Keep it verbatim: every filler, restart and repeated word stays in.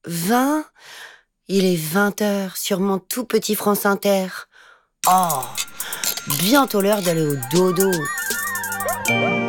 vingt. Il est vingt heures sur mon tout petit France Inter. Oh, bientôt l'heure d'aller au dodo.